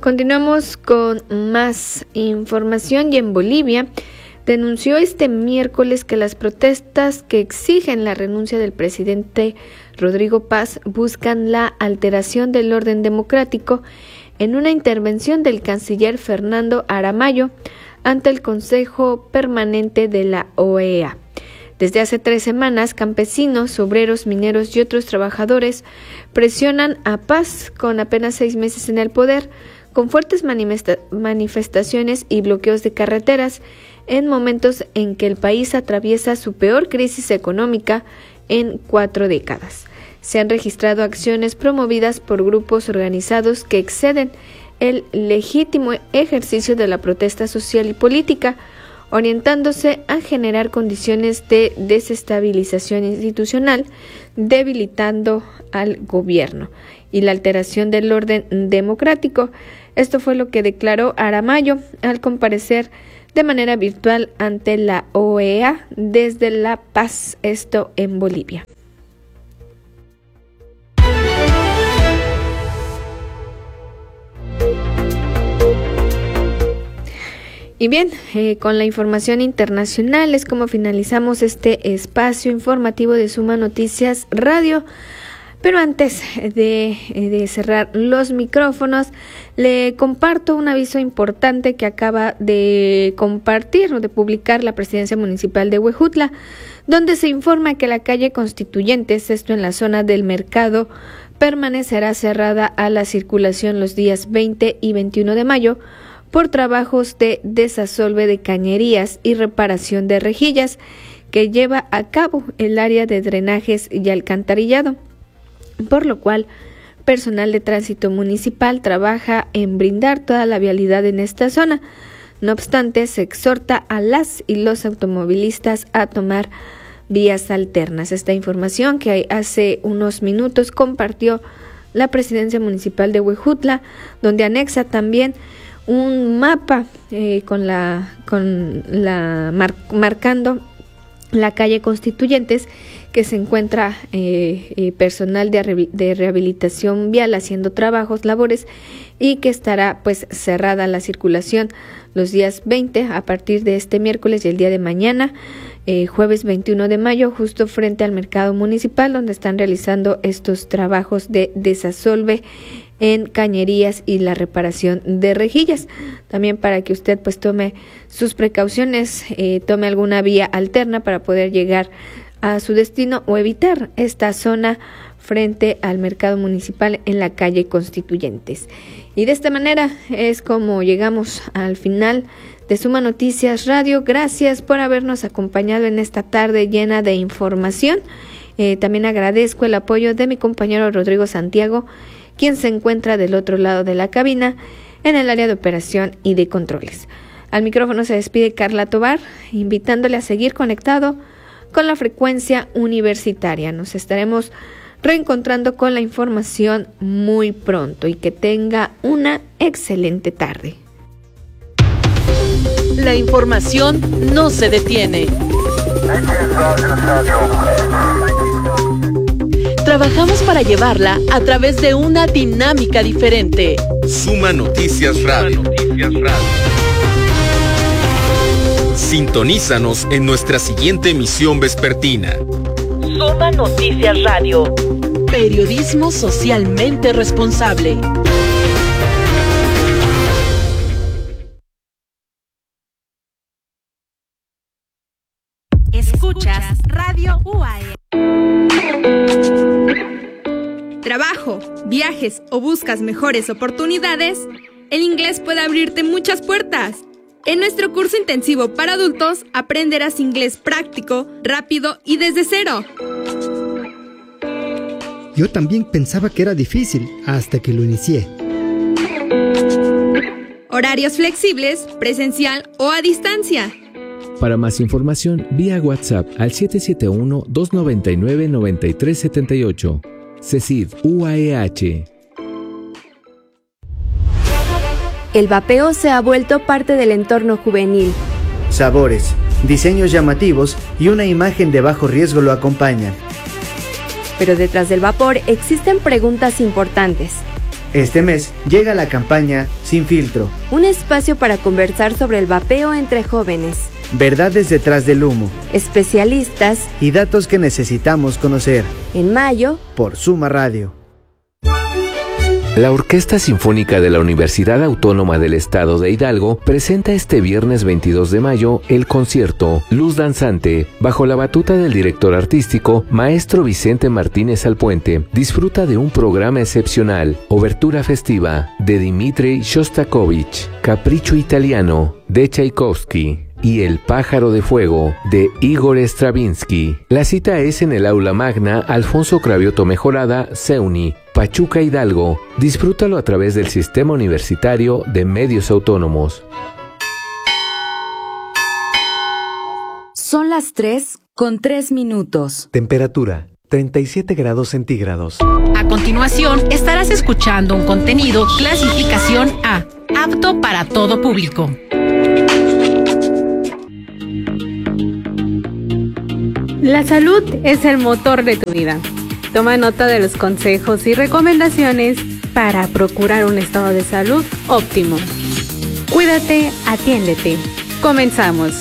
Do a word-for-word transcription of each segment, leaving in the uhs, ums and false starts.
Continuamos con más información y en Bolivia denunció este miércoles que las protestas que exigen la renuncia del presidente Rodrigo Paz buscan la alteración del orden democrático en una intervención del canciller Fernando Aramayo ante el Consejo Permanente de la O E A. Desde hace tres semanas, campesinos, obreros, mineros y otros trabajadores presionan a Paz, con apenas seis meses en el poder, con fuertes manifesta- manifestaciones y bloqueos de carreteras, en momentos en que el país atraviesa su peor crisis económica en cuatro décadas. Se han registrado acciones promovidas por grupos organizados que exceden el legítimo ejercicio de la protesta social y política, orientándose a generar condiciones de desestabilización institucional, debilitando al gobierno y la alteración del orden democrático. Esto fue lo que declaró Aramayo al comparecer de manera virtual ante la O E A desde La Paz, esto en Bolivia. Y bien, eh, con la información internacional es como finalizamos este espacio informativo de Suma Noticias Radio. Pero antes de, de cerrar los micrófonos, le comparto un aviso importante que acaba de compartir o de publicar la Presidencia Municipal de Huejutla, donde se informa que la calle Constituyentes, esto en la zona del mercado, permanecerá cerrada a la circulación los días veinte y veintiuno de mayo por trabajos de desasolve de cañerías y reparación de rejillas que lleva a cabo el área de drenajes y alcantarillado, por lo cual personal de tránsito municipal trabaja en brindar toda la vialidad en esta zona. No obstante, se exhorta a las y los automovilistas a tomar vías alternas. Esta información que hace unos minutos compartió la Presidencia Municipal de Huejutla, donde anexa también un mapa eh, con la con la mar, marcando la calle Constituyentes, que se encuentra eh, eh, personal de, de rehabilitación vial haciendo trabajos, labores, y que estará pues cerrada la circulación los días veinte a partir de este miércoles y el día de mañana, eh, jueves veintiuno de mayo, justo frente al mercado municipal, donde están realizando estos trabajos de desasolve en cañerías y la reparación de rejillas. También para que usted pues tome sus precauciones, eh, tome alguna vía alterna para poder llegar a su destino o evitar esta zona frente al mercado municipal en la calle Constituyentes. Y de esta manera es como llegamos al final de Suma Noticias Radio. Gracias por habernos acompañado en esta tarde llena de información. Eh, también agradezco el apoyo de mi compañero Rodrigo Santiago, quien se encuentra del otro lado de la cabina en el área de operación y de controles. Al micrófono se despide Carla Tobar, invitándole a seguir conectado con la frecuencia universitaria. Nos estaremos reencontrando con la información muy pronto y que tenga una excelente tarde. La información no se detiene. Trabajamos para llevarla a través de una dinámica diferente. Suma Noticias Radio. Sintonízanos en nuestra siguiente emisión vespertina. Suma Noticias Radio. Periodismo socialmente responsable. Escuchas Radio U A E. Trabajo, viajes o buscas mejores oportunidades, el inglés puede abrirte muchas puertas. En nuestro curso intensivo para adultos aprenderás inglés práctico, rápido y desde cero. Yo también pensaba que era difícil hasta que lo inicié. Horarios flexibles, presencial o a distancia. Para más información, vía WhatsApp al siete siete uno, dos nueve nueve, nueve tres siete ocho. CECID U A E H. El vapeo se ha vuelto parte del entorno juvenil. Sabores, diseños llamativos y una imagen de bajo riesgo lo acompañan. Pero detrás del vapor existen preguntas importantes. Este mes llega la campaña Sin Filtro, un espacio para conversar sobre el vapeo entre jóvenes, verdades detrás del humo, especialistas y datos que necesitamos conocer. En mayo, por Suma Radio. La Orquesta Sinfónica de la Universidad Autónoma del Estado de Hidalgo presenta este viernes veintidós de mayo el concierto Luz Danzante, bajo la batuta del director artístico, maestro Vicente Martínez Alpuente. Disfruta de un programa excepcional, obertura festiva de Dmitri Shostakovich, Capricho Italiano de Tchaikovsky y El Pájaro de Fuego de Igor Stravinsky. La cita es en el Aula Magna Alfonso Cravioto Mejorada, CEUNY, Pachuca, Hidalgo. Disfrútalo a través del Sistema Universitario de Medios Autónomos. Son las tres con tres minutos. Temperatura treinta y siete grados centígrados. A continuación, estarás escuchando un contenido clasificación A, apto para todo público. La salud es el motor de tu vida. Toma nota de los consejos y recomendaciones para procurar un estado de salud óptimo. Cuídate, atiéndete. Comenzamos.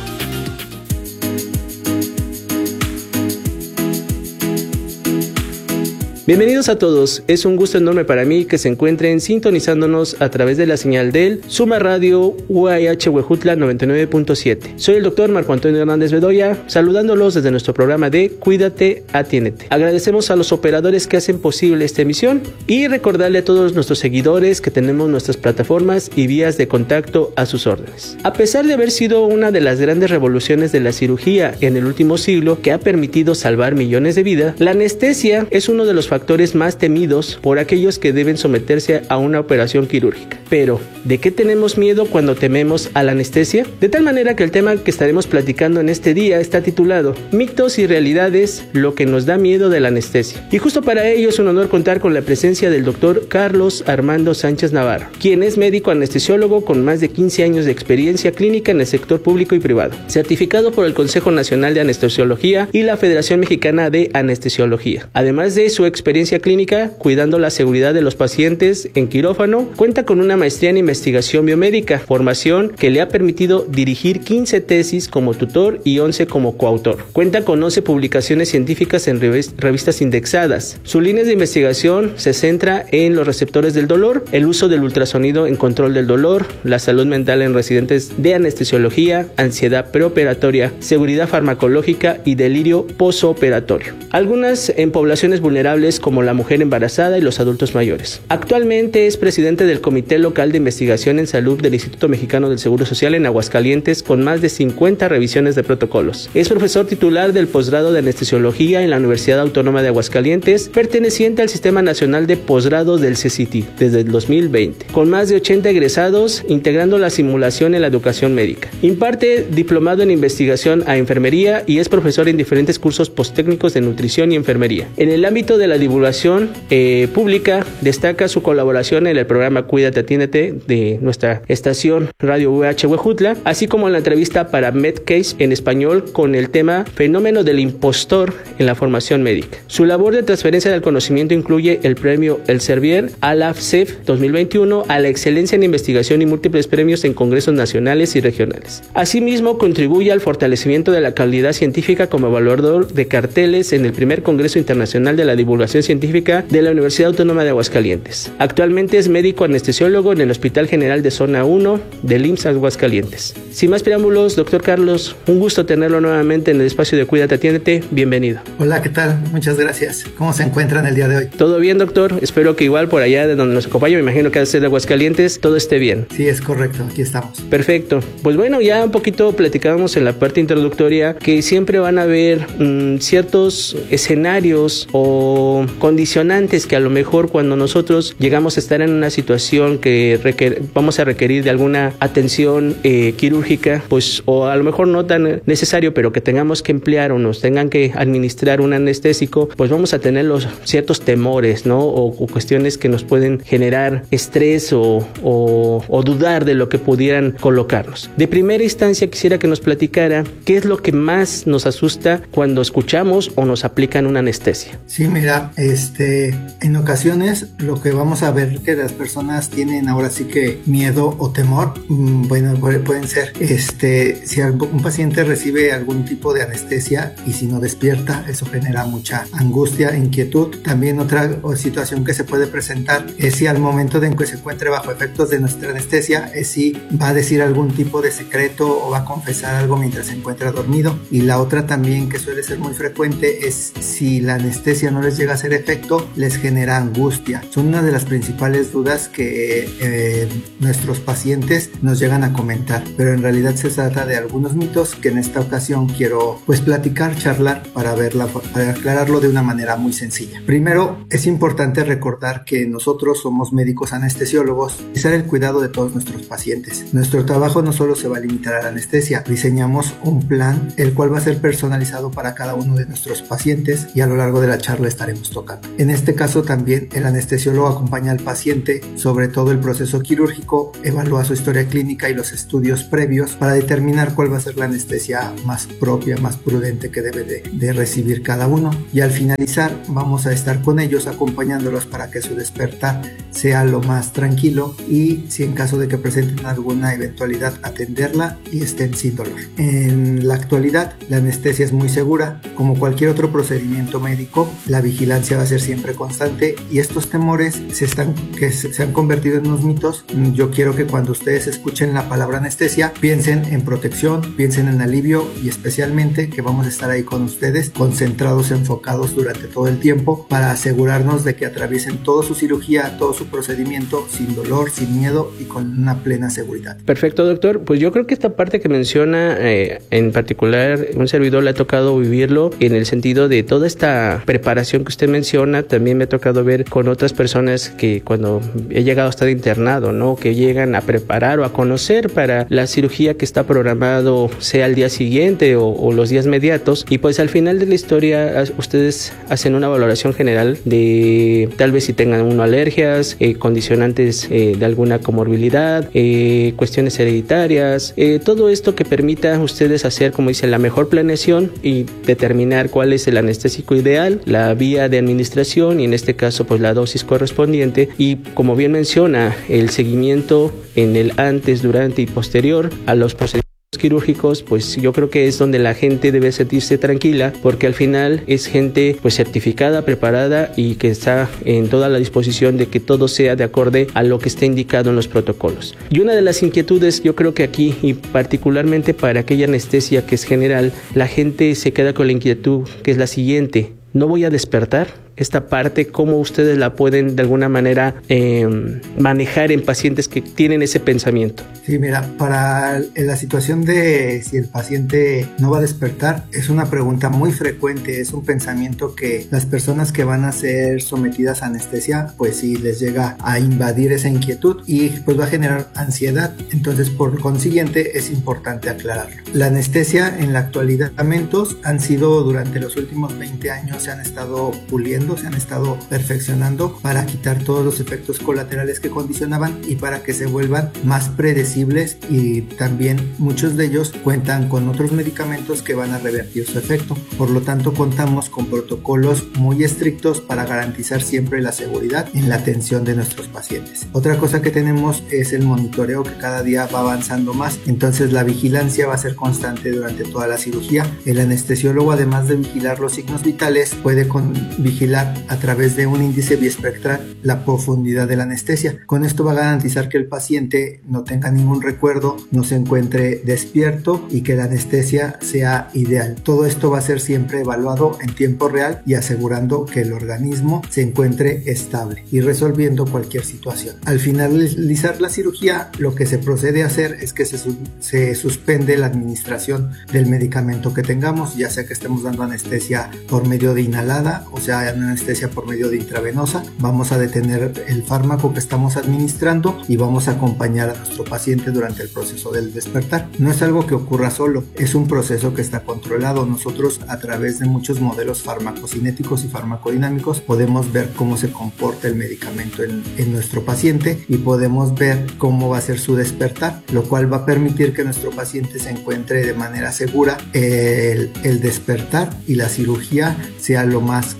Bienvenidos a todos, es un gusto enorme para mí que se encuentren sintonizándonos a través de la señal del Suma Radio U A H Huejutla noventa y nueve punto siete. Soy el doctor Marco Antonio Hernández Bedoya, saludándolos desde nuestro programa de Cuídate, Atiéndete. Agradecemos a los operadores que hacen posible esta emisión y recordarle a todos nuestros seguidores que tenemos nuestras plataformas y vías de contacto a sus órdenes. A pesar de haber sido una de las grandes revoluciones de la cirugía en el último siglo que ha permitido salvar millones de vidas, la anestesia es uno de los factores factores más temidos por aquellos que deben someterse a una operación quirúrgica. Pero, ¿de qué tenemos miedo cuando tememos a la anestesia? De tal manera que el tema que estaremos platicando en este día está titulado Mitos y realidades, lo que nos da miedo de la anestesia. Y justo para ello es un honor contar con la presencia del doctor Carlos Armando Sánchez Navarro, quien es médico anestesiólogo con más de quince años de experiencia clínica en el sector público y privado, certificado por el Consejo Nacional de Anestesiología y la Federación Mexicana de Anestesiología. Además de su experiencia experiencia clínica cuidando la seguridad de los pacientes en quirófano, cuenta con una maestría en investigación biomédica, formación que le ha permitido dirigir quince tesis como tutor y once como coautor. Cuenta con once publicaciones científicas en revistas indexadas. Su línea de investigación se centra en los receptores del dolor, el uso del ultrasonido en control del dolor, la salud mental en residentes de anestesiología, ansiedad preoperatoria, seguridad farmacológica y delirio posoperatorio. Algunas en poblaciones vulnerables como la mujer embarazada y los adultos mayores. Actualmente es presidente del Comité Local de Investigación en Salud del Instituto Mexicano del Seguro Social en Aguascalientes con más de cincuenta revisiones de protocolos. Es profesor titular del posgrado de Anestesiología en la Universidad Autónoma de Aguascalientes, perteneciente al Sistema Nacional de Posgrados del CECITI desde el dos mil veinte, con más de ochenta egresados integrando la simulación en la educación médica. Imparte diplomado en investigación a enfermería y es profesor en diferentes cursos posttécnicos de nutrición y enfermería. En el ámbito de la divulgación eh, pública destaca su colaboración en el programa Cuídate, Atiéndete de nuestra estación Radio U H Huejutla, así como en la entrevista para Medcase en español con el tema Fenómeno del impostor en la formación médica. Su labor de transferencia del conocimiento incluye el premio El Servier a la F C E F dos mil veintiuno a la excelencia en investigación y múltiples premios en congresos nacionales y regionales. Asimismo, contribuye al fortalecimiento de la calidad científica como evaluador de carteles en el primer Congreso Internacional de la Divulgación Científica de la Universidad Autónoma de Aguascalientes. Actualmente es médico anestesiólogo en el Hospital General de Zona uno del I M S S Aguascalientes. Sin más preámbulos, doctor Carlos, un gusto tenerlo nuevamente en el espacio de Cuídate, Atiéndete. Bienvenido. Hola, ¿qué tal? Muchas gracias. ¿Cómo se encuentran el día de hoy? Todo bien, doctor. Espero que igual por allá de donde nos acompaña, me imagino que ha de ser de Aguascalientes, todo esté bien. Sí, es correcto. Aquí estamos. Perfecto. Pues bueno, ya un poquito platicábamos en la parte introductoria que siempre van a haber mmm, ciertos escenarios o condicionantes que a lo mejor cuando nosotros llegamos a estar en una situación que requer- vamos a requerir de alguna atención eh, quirúrgica, pues o a lo mejor no tan necesario, pero que tengamos que emplear o nos tengan que administrar un anestésico, pues vamos a tener los ciertos temores, ¿no? O, o cuestiones que nos pueden generar estrés o, o, o dudar de lo que pudieran colocarnos. De primera instancia quisiera que nos platicara qué es lo que más nos asusta cuando escuchamos o nos aplican una anestesia. Sí, mira, Bueno, este, en ocasiones lo que vamos a ver que las personas tienen ahora sí que miedo o temor, bueno, pueden ser, este, si un paciente recibe algún tipo de anestesia y si no despierta, eso genera mucha angustia, inquietud. También otra situación que se puede presentar es si al momento de que se encuentre bajo efectos de nuestra anestesia, es si va a decir algún tipo de secreto o va a confesar algo mientras se encuentra dormido. Y la otra también que suele ser muy frecuente es si la anestesia no les llega a hacer efecto, les genera angustia. Son una de las principales dudas que eh, nuestros pacientes nos llegan a comentar, pero en realidad se trata de algunos mitos que en esta ocasión quiero pues platicar, charlar para verla, para aclararlo de una manera muy sencilla. Primero, es importante recordar que nosotros somos médicos anestesiólogos y realizar el cuidado de todos nuestros pacientes. Nuestro trabajo no solo se va a limitar a la anestesia, diseñamos un plan el cual va a ser personalizado para cada uno de nuestros pacientes y a lo largo de la charla estaremos tocando. En este caso también el anestesiólogo acompaña al paciente sobre todo el proceso quirúrgico, evalúa su historia clínica y los estudios previos para determinar cuál va a ser la anestesia más propia, más prudente que debe de, de recibir cada uno, y al finalizar vamos a estar con ellos acompañándolos para que su despertar sea lo más tranquilo y si en caso de que presenten alguna eventualidad atenderla y estén sin dolor. En la actualidad la anestesia es muy segura, como cualquier otro procedimiento médico, la vigilancia va a ser siempre constante y estos temores se están, que se han convertido en unos mitos. Yo quiero que cuando ustedes escuchen la palabra anestesia piensen en protección, piensen en alivio y especialmente que vamos a estar ahí con ustedes concentrados, enfocados durante todo el tiempo para asegurarnos de que atraviesen toda su cirugía, todo su procedimiento sin dolor, sin miedo y con una plena seguridad. Perfecto, doctor. Pues yo creo que esta parte que menciona eh, en particular un servidor le ha tocado vivirlo en el sentido de toda esta preparación que usted menciona. También me ha tocado ver con otras personas que cuando he llegado a estar internado, ¿no? Que llegan a preparar o a conocer para la cirugía que está programado, sea el día siguiente o, o los días mediatos, y pues al final de la historia ustedes hacen una valoración general de tal vez si tengan uno alergias, eh, condicionantes eh, de alguna comorbilidad, eh, cuestiones hereditarias, eh, todo esto que permita a ustedes hacer, como dice, la mejor planeación y determinar cuál es el anestésico ideal, la vía de administración y en este caso pues la dosis correspondiente, y como bien menciona, el seguimiento en el antes, durante y posterior a los procedimientos quirúrgicos, pues yo creo que es donde la gente debe sentirse tranquila, porque al final es gente pues certificada, preparada y que está en toda la disposición de que todo sea de acorde a lo que está indicado en los protocolos. Y una de las inquietudes, yo creo que aquí, y particularmente para aquella anestesia que es general, la gente se queda con la inquietud que es la siguiente: ¿no voy a despertar? Esta parte, ¿cómo ustedes la pueden de alguna manera eh, manejar en pacientes que tienen ese pensamiento? Sí, mira, para la situación de si el paciente no va a despertar, es una pregunta muy frecuente, es un pensamiento que las personas que van a ser sometidas a anestesia, pues sí les llega a invadir esa inquietud y pues va a generar ansiedad. Entonces, por consiguiente, es importante aclararlo. La anestesia en la actualidad, medicamentos han sido durante los últimos veinte años, se han estado puliendo, se han estado perfeccionando para quitar todos los efectos colaterales que condicionaban y para que se vuelvan más predecibles, y también muchos de ellos cuentan con otros medicamentos que van a revertir su efecto. Por lo tanto, contamos con protocolos muy estrictos para garantizar siempre la seguridad en la atención de nuestros pacientes. Otra cosa que tenemos es el monitoreo, que cada día va avanzando más, entonces la vigilancia va a ser constante durante toda la cirugía. El anestesiólogo, además de vigilar los signos vitales, puede con, vigilar a través de un índice biespectral la profundidad de la anestesia. Con esto va a garantizar que el paciente no tenga ningún recuerdo, no se encuentre despierto y que la anestesia sea ideal. Todo esto va a ser siempre evaluado en tiempo real y asegurando que el organismo se encuentre estable y resolviendo cualquier situación. Al finalizar la cirugía, lo que se procede a hacer es que se, su- se suspende la administración del medicamento que tengamos, ya sea que estemos dando anestesia por medio de inhalada o sea una anestesia por medio de intravenosa. Vamos a detener el fármaco que estamos administrando y vamos a acompañar a nuestro paciente durante el proceso del despertar. No es algo que ocurra solo, es un proceso que está controlado. Nosotros, a través de muchos modelos farmacocinéticos y farmacodinámicos, podemos ver cómo se comporta el medicamento en, en nuestro paciente y podemos ver cómo va a ser su despertar, lo cual va a permitir que nuestro paciente se encuentre de manera segura, el, el despertar y la cirugía sea lo más confortable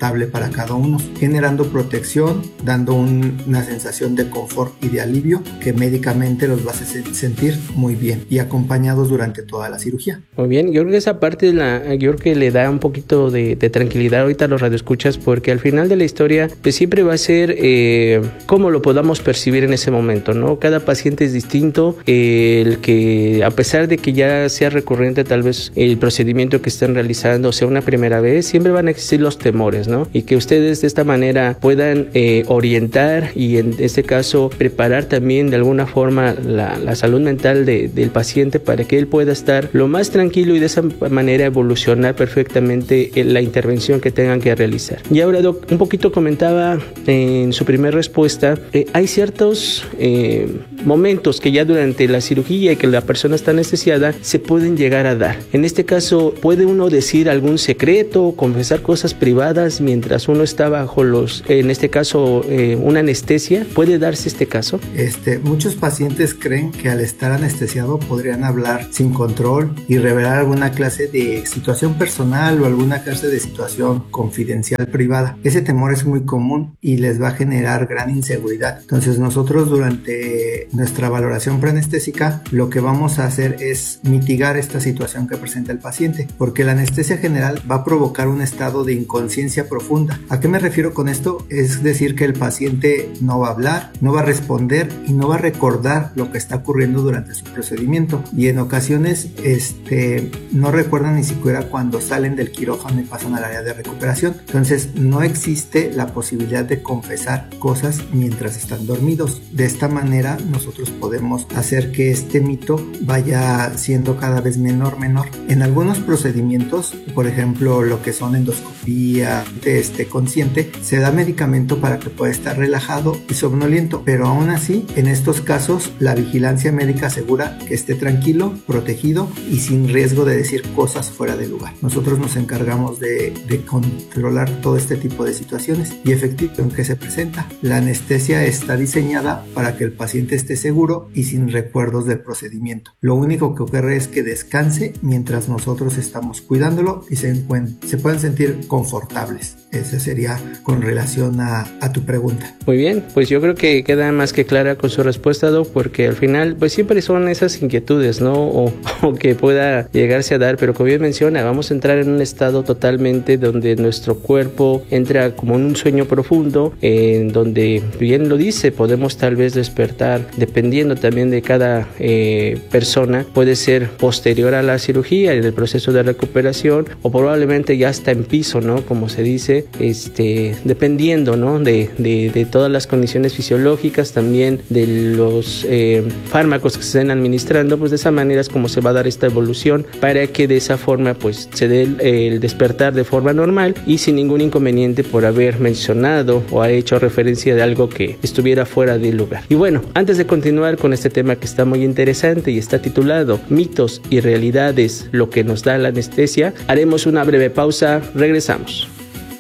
confortable para cada uno, generando protección, dando un, una sensación de confort y de alivio que médicamente los va a sentir muy bien y acompañados durante toda la cirugía. Muy bien, yo creo que esa parte la, yo creo que le da un poquito de, de tranquilidad ahorita a los radioescuchas, porque al final de la historia pues siempre va a ser eh, cómo lo podamos percibir en ese momento, ¿no? Cada paciente es distinto, eh, el que a pesar de que ya sea recurrente tal vez el procedimiento que estén realizando, o sea una primera vez, siempre van a existir los temores, ¿no? Y que ustedes de esta manera puedan eh, orientar y en este caso preparar también de alguna forma la, la salud mental de, del paciente para que él pueda estar lo más tranquilo y de esa manera evolucionar perfectamente en la intervención que tengan que realizar. Y ahora, Doc, un poquito comentaba en su primera respuesta, eh, hay ciertos eh, momentos que ya durante la cirugía y que la persona está anestesiada se pueden llegar a dar. En este caso, ¿puede uno decir algún secreto, confesar cosas privadas mientras uno está bajo los, en este caso, eh, una anestesia? ¿Puede darse este caso? Este, muchos pacientes creen que al estar anestesiado podrían hablar sin control y revelar alguna clase de situación personal o alguna clase de situación confidencial privada. Ese temor es muy común y les va a generar gran inseguridad. Entonces nosotros durante nuestra valoración preanestésica lo que vamos a hacer es mitigar esta situación que presenta el paciente, porque la anestesia general va a provocar un estado de inconsciencia profunda. ¿A qué me refiero con esto? Es decir, que el paciente no va a hablar, no va a responder y no va a recordar lo que está ocurriendo durante su procedimiento, y en ocasiones este, no recuerdan ni siquiera cuando salen del quirófano y pasan al área de recuperación. Entonces no existe la posibilidad de confesar cosas mientras están dormidos. De esta manera nosotros podemos hacer que este mito vaya siendo cada vez menor, menor. En algunos procedimientos, por ejemplo lo que son endoscopía, este consciente, se da medicamento para que pueda estar relajado y somnoliento, pero aún así en estos casos la vigilancia médica asegura que esté tranquilo, protegido y sin riesgo de decir cosas fuera de lugar. Nosotros nos encargamos de, de controlar todo este tipo de situaciones y efectivamente en que se presenta. La anestesia está diseñada para que el paciente esté seguro y sin recuerdos del procedimiento. Lo único que ocurre es que descanse mientras nosotros estamos cuidándolo y se, se puedan sentir confortables. Ese sería con relación a, a tu pregunta. Muy bien, pues yo creo que queda más que clara con su respuesta, Doc, porque al final pues siempre son esas inquietudes, ¿no? O, o que pueda llegarse a dar, pero como bien menciona, vamos a entrar en un estado totalmente donde nuestro cuerpo entra como en un sueño profundo, en donde bien lo dice, podemos tal vez despertar, dependiendo también de cada eh, persona, puede ser posterior a la cirugía en el proceso de recuperación o probablemente ya está en piso, ¿no? Como se dice, este, dependiendo, ¿no? de, de, de todas las condiciones fisiológicas, también de los eh, fármacos que se estén administrando, pues de esa manera es como se va a dar esta evolución para que de esa forma pues se dé el, el despertar de forma normal y sin ningún inconveniente por haber mencionado o ha hecho referencia de algo que estuviera fuera del lugar. Y bueno, antes de continuar con este tema que está muy interesante y está titulado Mitos y realidades, lo que nos da la anestesia, haremos una breve pausa, regresamos.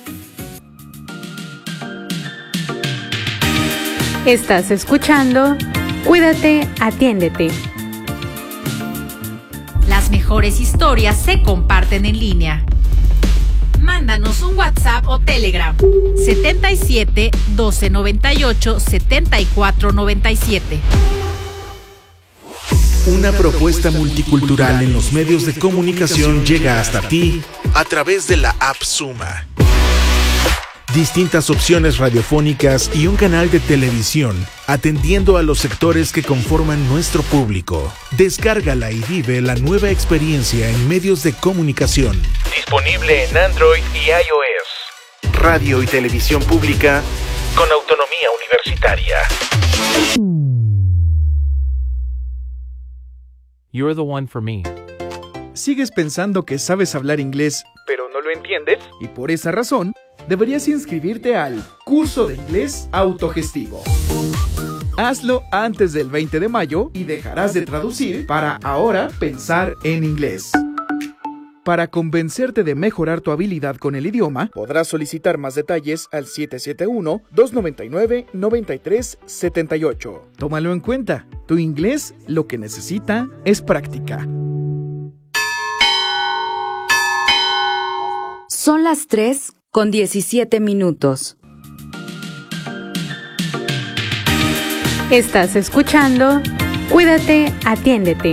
Estás escuchando Cuídate, atiéndete. Las mejores historias se comparten en línea. Mándanos un WhatsApp o Telegram setenta y siete, doce noventa y ocho, setenta y cuatro noventa y siete. Una propuesta multicultural en los medios de comunicación llega hasta ti a través de la app Suma. Distintas opciones radiofónicas y un canal de televisión, atendiendo a los sectores que conforman nuestro público. Descárgala y vive la nueva experiencia en medios de comunicación. Disponible en Android y iOS. Radio y televisión pública con autonomía universitaria. You're the one for me. ¿Sigues pensando que sabes hablar inglés, pero no lo entiendes? Y por esa razón, deberías inscribirte al curso de inglés autogestivo. Hazlo antes del veinte de mayo y dejarás de traducir para ahora pensar en inglés. Para convencerte de mejorar tu habilidad con el idioma, podrás solicitar más detalles al siete siete uno, dos nueve nueve, nueve tres siete ocho. Tómalo en cuenta, tu inglés lo que necesita es práctica. Son las tres con diecisiete minutos. Estás escuchando Cuídate, atiéndete.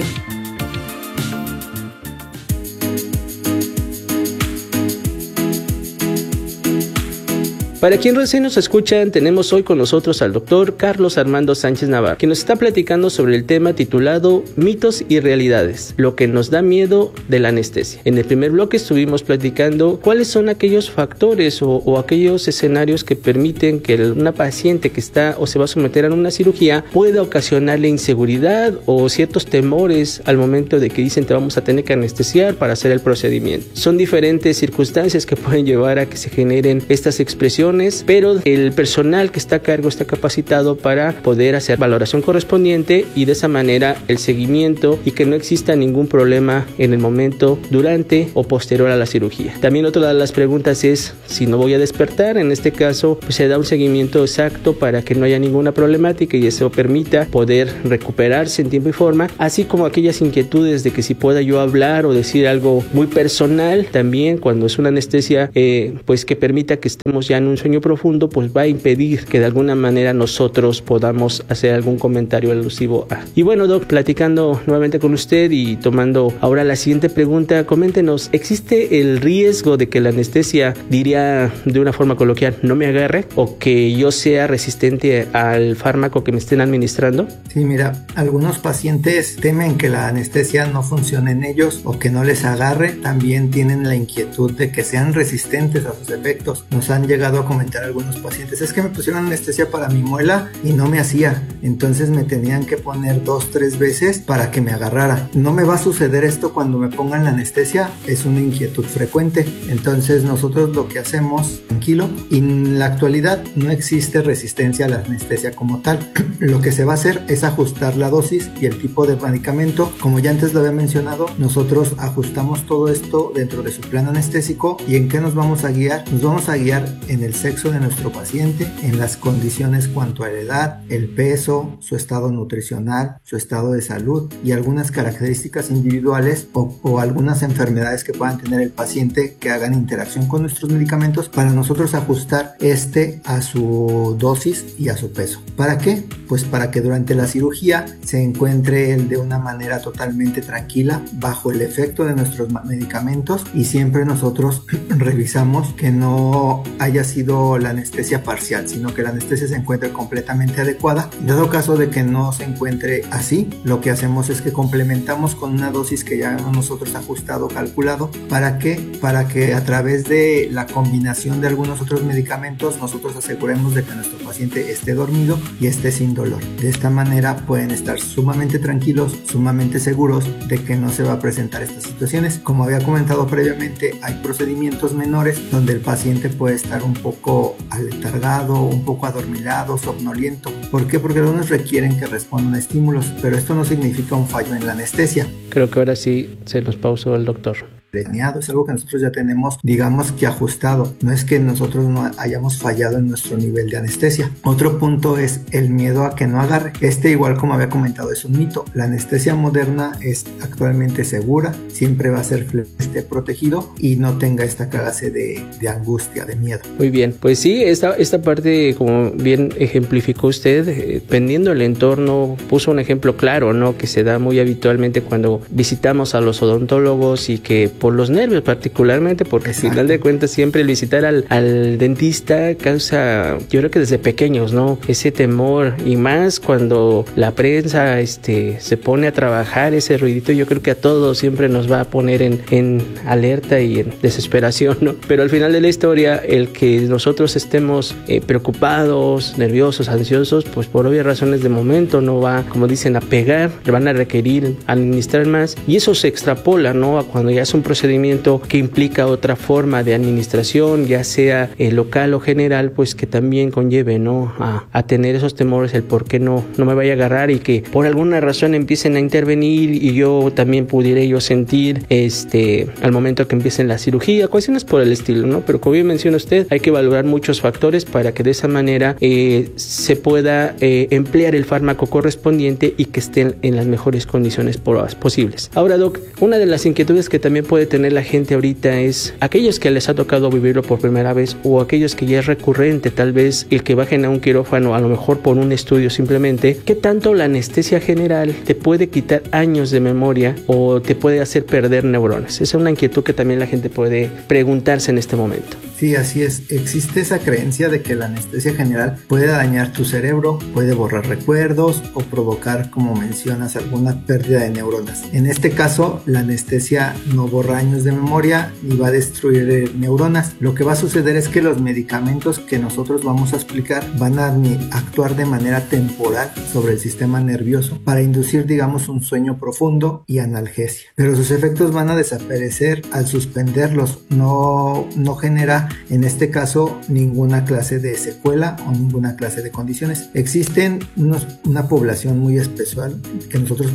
Para quien recién nos escuchan, tenemos hoy con nosotros al doctor Carlos Armando Sánchez Navarro, que nos está platicando sobre el tema titulado Mitos y Realidades, lo que nos da miedo de la anestesia. En el primer bloque estuvimos platicando cuáles son aquellos factores o, o aquellos escenarios que permiten que una paciente que está o se va a someter a una cirugía pueda ocasionarle inseguridad o ciertos temores al momento de que dicen te vamos a tener que anestesiar para hacer el procedimiento. Son diferentes circunstancias que pueden llevar a que se generen estas expresiones, pero el personal que está a cargo está capacitado para poder hacer valoración correspondiente y de esa manera el seguimiento y que no exista ningún problema en el momento, durante o posterior a la cirugía. También otra de las preguntas es si no voy a despertar. En este caso pues se da un seguimiento exacto para que no haya ninguna problemática y eso permita poder recuperarse en tiempo y forma, así como aquellas inquietudes de que si pueda yo hablar o decir algo muy personal. También cuando es una anestesia eh, pues que permita que estemos ya en un sueño profundo, pues va a impedir que de alguna manera nosotros podamos hacer algún comentario alusivo a. Y bueno, Doc, platicando nuevamente con usted y tomando ahora la siguiente pregunta, coméntenos, ¿existe el riesgo de que la anestesia, diría de una forma coloquial, no me agarre o que yo sea resistente al fármaco que me estén administrando? Sí, mira, algunos pacientes temen que la anestesia no funcione en ellos o que no les agarre. También tienen la inquietud de que sean resistentes a sus efectos. Nos han llegado a comentar algunos pacientes, es que me pusieron anestesia para mi muela y no me hacía, entonces me tenían que poner dos, tres veces para que me agarrara. No me va a suceder esto cuando me pongan la anestesia, es una inquietud frecuente. Entonces nosotros lo que hacemos, tranquilo, y en la actualidad no existe resistencia a la anestesia como tal. Lo que se va a hacer es ajustar la dosis y el tipo de medicamento. Como ya antes lo había mencionado, nosotros ajustamos todo esto dentro de su plan anestésico. ¿Y en qué nos vamos a guiar? Nos vamos a guiar en el sexo de nuestro paciente, en las condiciones cuanto a la edad, el peso, su estado nutricional, su estado de salud y algunas características individuales o, o algunas enfermedades que puedan tener el paciente que hagan interacción con nuestros medicamentos para nosotros ajustar este a su dosis y a su peso. ¿Para qué? Pues para que durante la cirugía se encuentre él de una manera totalmente tranquila bajo el efecto de nuestros medicamentos y siempre nosotros revisamos que no haya sido la anestesia parcial, sino que la anestesia se encuentre completamente adecuada. En dado caso de que no se encuentre así, lo que hacemos es que complementamos con una dosis que ya hemos nosotros ajustado, calculado. ¿Para qué? Para que a través de la combinación de algunos otros medicamentos nosotros aseguremos de que nuestro paciente esté dormido y esté sin dolor. De esta manera pueden estar sumamente tranquilos, sumamente seguros de que no se va a presentar estas situaciones. Como había comentado previamente, hay procedimientos menores donde el paciente puede estar un poco aletargado, un poco adormilado, somnoliento. ¿Por qué? Porque algunos requieren que respondan a estímulos, pero esto no significa un fallo en la anestesia. Creo que ahora sí se nos pausó el doctor. Es algo que nosotros ya tenemos, digamos que ajustado. No es que nosotros no hayamos fallado en nuestro nivel de anestesia. Otro punto es el miedo a que no agarre. Este, igual como había comentado, es un mito. La anestesia moderna es actualmente segura, siempre va a ser esté protegido y no tenga esta clase de, de angustia, de miedo. Muy bien, pues sí, esta, esta parte, como bien ejemplificó usted, eh, dependiendo del entorno, puso un ejemplo claro, ¿no? Que se da muy habitualmente cuando visitamos a los odontólogos y que por los nervios particularmente, porque al final de cuentas siempre el visitar al, al dentista causa, yo creo que desde pequeños, ¿no? Ese temor, y más cuando la prensa este, se pone a trabajar, ese ruidito yo creo que a todos siempre nos va a poner en, en alerta y en desesperación, ¿no? Pero al final de la historia, el que nosotros estemos eh, preocupados, nerviosos, ansiosos, pues por obvias razones de momento no va, como dicen, a pegar, le van a requerir administrar más, y eso se extrapola, ¿no? A cuando ya es un procedimiento que implica otra forma de administración, ya sea eh, local o general, pues que también conlleve, ¿no? A, a tener esos temores, el por qué no, no me vaya a agarrar y que por alguna razón empiecen a intervenir y yo también pudiera yo sentir este al momento que empiecen la cirugía, cuestiones por el estilo, ¿no? Pero como bien menciona usted, hay que valorar muchos factores para que de esa manera eh, se pueda eh, emplear el fármaco correspondiente y que estén en las mejores condiciones posibles. Ahora, Doc, una de las inquietudes que también puede puede tener la gente ahorita es aquellos que les ha tocado vivirlo por primera vez o aquellos que ya es recurrente, tal vez el que bajen a un quirófano a lo mejor por un estudio simplemente. ¿Qué tanto la anestesia general te puede quitar años de memoria o te puede hacer perder neuronas? Esa es una inquietud que también la gente puede preguntarse en este momento. Sí, así es. Existe esa creencia de que la anestesia general puede dañar tu cerebro, puede borrar recuerdos o provocar, como mencionas, alguna pérdida de neuronas. En este caso, la anestesia no borra años de memoria ni va a destruir neuronas. Lo que va a suceder es que los medicamentos que nosotros vamos a explicar van a actuar de manera temporal sobre el sistema nervioso para inducir, digamos, un sueño profundo y analgesia. Pero sus efectos van a desaparecer al suspenderlos. No, no genera en este caso ninguna clase de secuela o ninguna clase de condiciones. Existen unos, una población muy especial que nosotros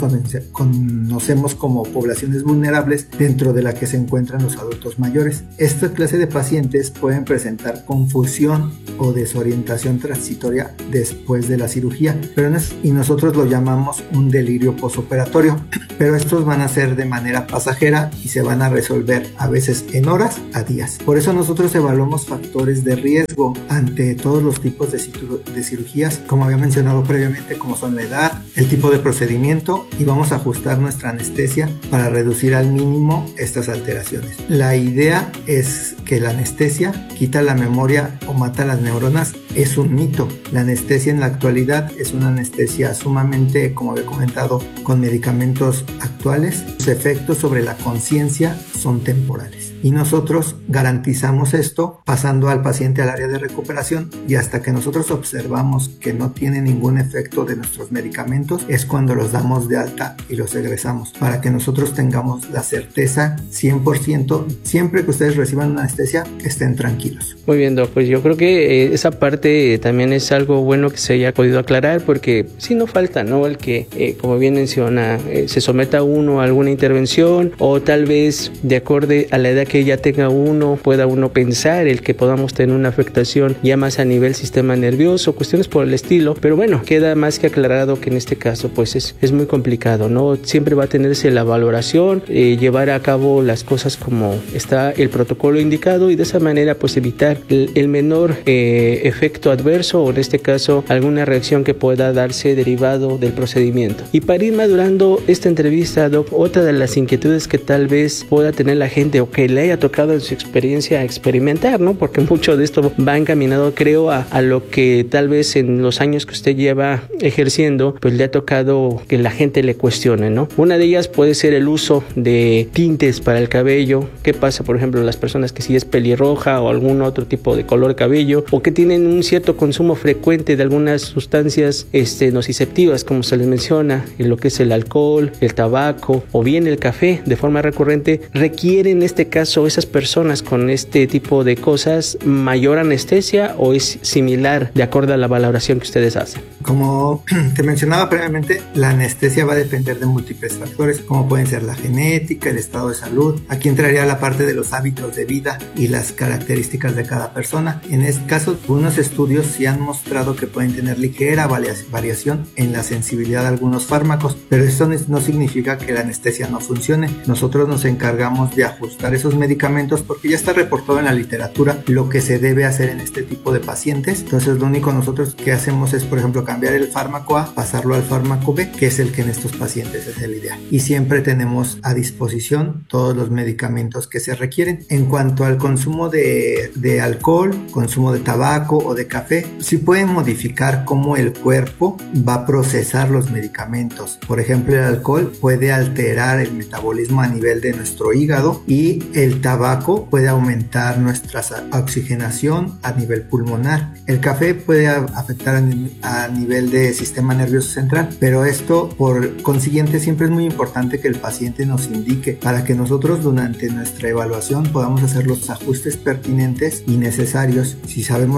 conocemos como poblaciones vulnerables, dentro de la que se encuentran los adultos mayores. Esta clase de pacientes pueden presentar confusión o desorientación transitoria después de la cirugía, pero no es, y nosotros lo llamamos un delirio posoperatorio, pero estos van a ser de manera pasajera y se van a resolver a veces en horas a días. Por eso nosotros evaluamos factores de riesgo ante todos los tipos de, ciru- de cirugías, como había mencionado previamente, como son la edad, el tipo de procedimiento, y vamos a ajustar nuestra anestesia para reducir al mínimo estas alteraciones. La idea es que la anestesia quita la memoria o mata las neuronas. Es un mito. La anestesia en la actualidad es una anestesia sumamente, como he comentado, con medicamentos actuales. Sus efectos sobre la conciencia son temporales. Y nosotros garantizamos esto pasando al paciente al área de recuperación, y hasta que nosotros observamos que no tiene ningún efecto de nuestros medicamentos es cuando los damos de alta y los egresamos, para que nosotros tengamos la certeza cien por ciento, siempre que ustedes reciban una anestesia, estén tranquilos. Muy bien, Doc, pues yo creo que eh, esa parte eh, también es algo bueno que se haya podido aclarar, porque si no falta, ¿no? El que, eh, como bien menciona, eh, se someta uno a alguna intervención, o tal vez de acorde a la edad que ya tenga uno, pueda uno pensar el que podamos tener una afectación ya más a nivel sistema nervioso, cuestiones por el estilo, pero bueno, queda más que aclarado que en este caso pues es, es muy complicado, ¿no? Siempre va a tenerse la valoración, eh, llevar a cabo las cosas como está el protocolo indicado, y de esa manera pues evitar el, el menor eh, efecto adverso, o en este caso alguna reacción que pueda darse derivado del procedimiento. Y para ir madurando esta entrevista, Doc, otra de las inquietudes que tal vez pueda tener la gente o que le haya tocado en su experiencia experimentar, ¿no? Porque mucho de esto va encaminado, creo, a, a lo que tal vez en los años que usted lleva ejerciendo, pues le ha tocado que la gente le cuestione, ¿no? Una de ellas puede ser el uso de tintes para el cabello. ¿Qué pasa, por ejemplo, las personas que si es pelirroja o algún otro tipo de color de cabello, o que tienen un cierto consumo frecuente de algunas sustancias este, nociceptivas, como se les menciona, en lo que es el alcohol, el tabaco o bien el café de forma recurrente? ¿Requieren en este caso esas personas con este tipo de cosas mayor anestesia, o es similar de acuerdo a la valoración que ustedes hacen? Como te mencionaba previamente, la anestesia va a depender de múltiples factores, como pueden ser la genética, el estado de salud. Aquí entraría la parte de los hábitos de vida y las características de cada persona. En este caso, algunos estudios sí han mostrado que pueden tener ligera variación en la sensibilidad a algunos fármacos, pero esto no significa que la anestesia no funcione. Nosotros nos encargamos de ajustar esos medicamentos porque ya está reportado en la literatura lo que se debe hacer en este tipo de pacientes. Entonces lo único nosotros que hacemos es, por ejemplo, cambiar el fármaco A, pasarlo al fármaco B, que es el que en estos pacientes es el ideal. Y siempre tenemos a disposición todos los medicamentos que se requieren. En cuanto al consumo de, de alcohol, consumo de tabaco o de café, sí pueden modificar cómo el cuerpo va a procesar los medicamentos. Por ejemplo, el alcohol puede alterar el metabolismo a nivel de nuestro hígado, y el tabaco puede aumentar nuestra oxigenación a nivel pulmonar. El café puede afectar a, a nivel de sistema nervioso central, pero esto, por consiguiente, siempre es muy importante que el paciente nos indique para que nosotros durante nuestra evaluación podamos hacer los ajustes pertinentes y necesarios. Si sabemos que nuestro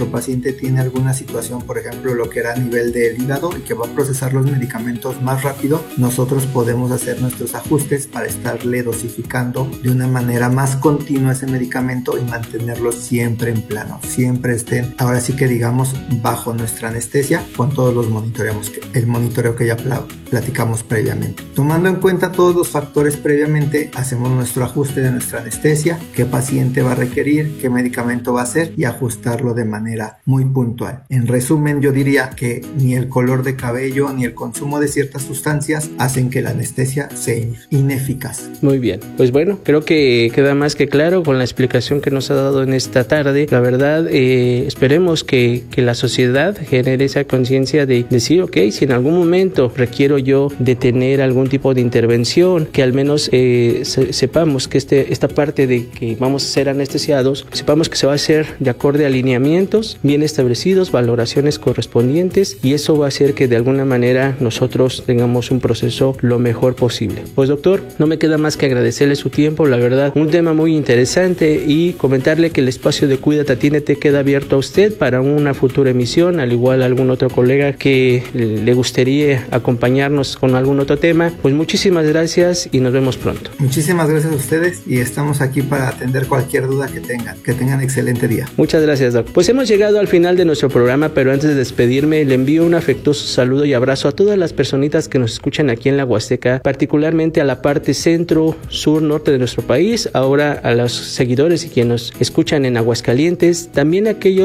nuestro paciente tiene alguna situación, por ejemplo, lo que era a nivel del hígado y que va a procesar los medicamentos más rápido, nosotros podemos hacer nuestros ajustes para estarle dosificando de una manera más continua ese medicamento y mantenerlo siempre en plano, siempre estén, ahora sí que digamos, bajo nuestra anestesia con todos los monitoreos, el monitoreo que ya pl- platicamos previamente. Tomando en cuenta todos los factores previamente, hacemos nuestro ajuste de nuestra anestesia, qué paciente va a requerir, qué medicamento va a hacer y ajustarlo de manera muy puntual. En resumen, yo diría que ni el color de cabello ni el consumo de ciertas sustancias hacen que la anestesia sea ineficaz. Muy bien, pues bueno, creo que queda más que claro con la explicación que nos ha dado en esta tarde. La verdad, eh, esperemos que, que la sociedad genere esa conciencia de decir, ok, si en algún momento requiero yo de tener algún tipo de intervención, que al menos eh, se, sepamos que este, esta parte de que vamos a ser anestesiados, sepamos que se va a hacer de acorde a alineamientos bien establecidos, valoraciones correspondientes, y eso va a hacer que de alguna manera nosotros tengamos un proceso lo mejor posible. Pues doctor, no me queda más que agradecerle su tiempo, la verdad, un tema muy interesante, y comentarle que el espacio de Cuídate Atiéndete queda abierto a usted para una futura emisión, al igual a algún otro colega que le gustaría acompañarnos con algún otro tema. Pues muchísimas gracias y nos vemos pronto. Muchísimas gracias a ustedes y estamos aquí para atender cualquier duda que tengan. Que tengan excelente día. Muchas gracias, doc. Pues hemos llegado al final de nuestro programa, pero antes de despedirme le envío un afectuoso saludo y abrazo a todas las personitas que nos escuchan aquí en la Huasteca, particularmente a la parte centro, sur, norte de nuestro país, ahora a los seguidores y quienes nos escuchan en Aguascalientes, también a aquellos